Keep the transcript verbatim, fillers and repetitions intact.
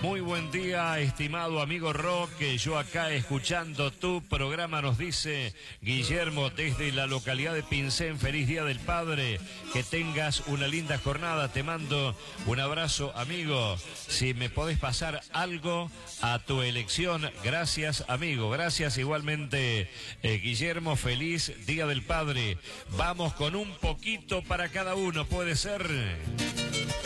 Muy buen día, estimado amigo Roque. Yo acá escuchando tu programa, nos dice Guillermo desde la localidad de Pincén. Feliz Día del Padre. Que tengas una linda jornada. Te mando un abrazo, amigo. Si me podés pasar algo a tu elección, gracias, amigo. Gracias igualmente, eh, Guillermo. Feliz Día del Padre. Vamos con un poquito para cada uno, puede ser.